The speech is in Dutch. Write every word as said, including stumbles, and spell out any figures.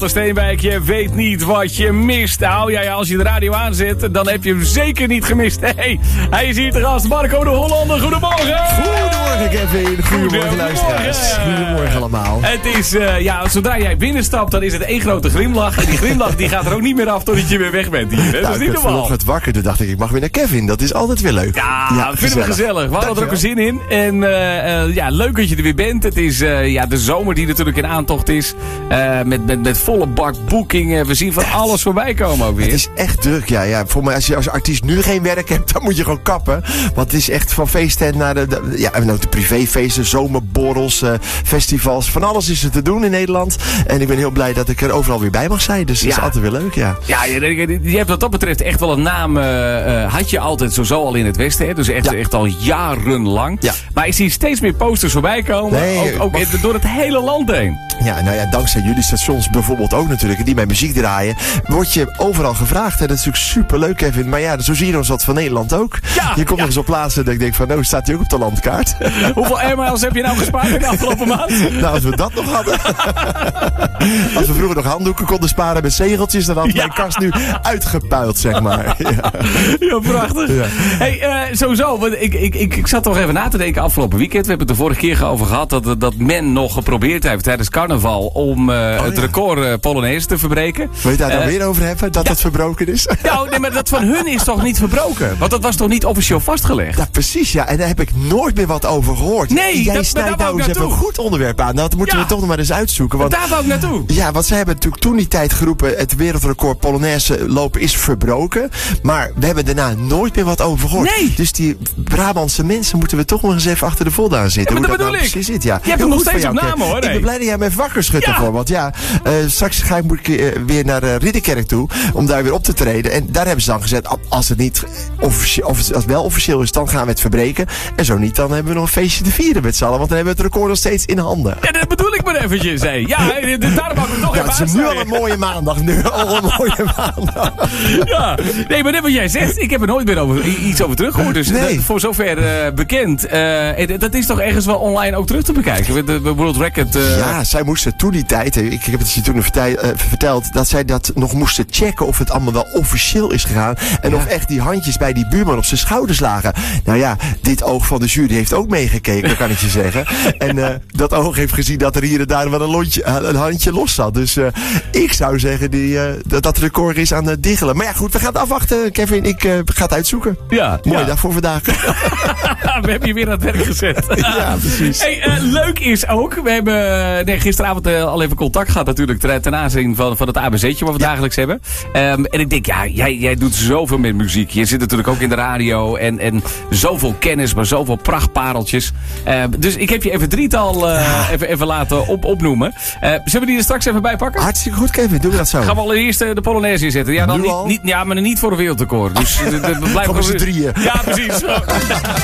Steenwijk, je weet niet wat je mist. Nou ja, ja, als je de radio aanzet, dan heb je hem zeker niet gemist. Hey, hij is hier te gast, Marco de Hollander. Goedemorgen. Goedemorgen Kevin. Goedemorgen luisteraars. Goedemorgen allemaal. Het is, uh, ja, zodra jij binnenstapt, dan is het één grote glimlach. En die glimlach die gaat er ook niet meer af totdat je weer weg bent hier. Hè? Nou, dat is niet ik werd vanochtend wakker, toen dacht ik, ik mag weer naar Kevin. Dat is altijd weer leuk. Ja, ja vinden we gezellig. We hadden er ook een zin in. En uh, uh, ja, leuk dat je er weer bent. Het is uh, ja, de zomer die natuurlijk in aantocht is. Uh, met, met, met volle bak boekingen. We zien van ja, alles voorbij komen ook weer. Het is echt druk, ja. ja. Voor mij, als je als artiest nu geen werk hebt, dan moet je gewoon kappen. Want het is echt van feesttent naar de, de, ja, nou, de privéfeesten, zomerborrels, uh, festivals. Van alles is er te doen in Nederland. En ik ben heel blij dat ik er overal weer bij mag zijn. Dus dat ja. is altijd weer leuk, ja. Ja, je, je hebt wat dat betreft echt wel een naam. Uh, uh, had je altijd sowieso al in het Westen. Hè? Dus echt, ja. echt al jarenlang. Ja. Maar ik zie steeds meer posters voorbij komen. Nee, ook ook mag... door het hele land heen. Ja, nou ja, dankzij jullie stations bijvoorbeeld ook natuurlijk, die mijn muziek draaien, word je overal gevraagd. En dat is natuurlijk superleuk, Kevin. Maar ja, zo zie je ons wat van Nederland ook. Ja, je komt ja. nog eens op plaatsen dat ik denk van, nou staat hij ook op de landkaart. Hoeveel airmiles heb je nou gespaard in de afgelopen maand? Nou, als we dat nog hadden. Als we vroeger nog handdoeken konden sparen met zegeltjes, dan had ja. mijn kast nu uitgepuild, zeg maar. Ja, ja prachtig. Ja. Hey, uh, sowieso, want ik, ik, ik, ik zat toch even na te denken afgelopen weekend. We hebben het de vorige keer over gehad dat, dat men nog geprobeerd heeft tijdens carnaval om uh, oh, het ja. record uh, Polonaise te verbreken. Wil je daar nou uh, weer over hebben, dat ja. het verbroken is? Nou, nee, maar dat van hun is toch niet verbroken? Want dat was toch niet officieel vastgelegd? Ja, precies, ja. En daar heb ik nooit meer wat over gehoord. Nee, jij dat, snijdt nou eens even een goed onderwerp aan. Dat moeten ja. we toch nog maar eens uitzoeken. Want, daar wou ik naartoe. Ja, want zij hebben natuurlijk toen die tijd geroepen, het wereldrecord Polonaise lopen is verbroken. Maar we hebben daarna nooit meer wat over gehoord. Nee. Dus die Brabantse mensen moeten we toch nog eens even achter de voldaan zitten. Ja, maar hoe dat dat nou ik. precies zit. Ja. Je hebt hem nog steeds op naam, hoor. Ik ben blij dat jij me even wakker schudt ja. ervoor. Want ja, uh, straks ga ik, moet ik uh, weer naar uh, Ridderkerk toe om daar weer op te treden. En daar hebben ze dan gezegd, als het niet officieel, of als het wel officieel is, dan gaan we het verbreken. En zo niet, dan hebben we nog een feestje te vieren met z'n allen. Want dan hebben we het record nog steeds in handen. Ja, dat bedoel ik maar eventjes. Hey. Ja, daarom mag ik nog ja, even het is nu al een mooie maandag. Nu al een mooie maandag. Ja, nee, maar net wat jij zegt, ik heb er nooit meer over, iets over teruggehoord. Dus nee. dat, voor zover uh, bekend. Uh, dat is toch ergens wel online ook terug te bekijken. De, de World Record. Uh... Ja, zij moesten toen die tijd, ik, ik heb het je toen vertel, uh, verteld, dat zij dat nog moesten checken of het allemaal wel officieel is gegaan. En ja. of echt die handjes bij die buurman op zijn schouders lagen. Nou ja, dit oog van de jury heeft ook meegekeken, kan ik je zeggen. En uh, dat oog heeft gezien dat er hier en daar wel een, lontje, een handje los zat. Dus uh, ik zou zeggen die, uh, dat dat record is aan het diggelen. Maar ja, goed, we gaan het afwachten, Kevin. Ik uh, ga het uitzoeken. Ja. Mooie ja. dag voor vandaag. We hebben je weer aan het werk gezet. Ja, precies. Hey, uh, leuk is ook, we hebben nee, gisteravond uh, al even contact gehad natuurlijk ten, ten aanzien van, van het A B C'tje wat we ja. dagelijks hebben. Um, en ik denk, ja, jij, jij doet zoveel met muziek. Je zit natuurlijk ook in de radio en, en zoveel kennis, maar zoveel prachtpareltjes. Uh, dus ik heb je even drietal uh, ja. even, even laten op, opnoemen. Uh, zullen we die er straks even bij pakken? Hartstikke goed, Kevin. Doen we dat zo. Gaan we allereerst uh, de Polonaise inzetten. Ja, dan niet, niet, ja, maar niet voor een wereldrecord. Dus uh, we blijven gewoon z'n drieën. Ja, precies.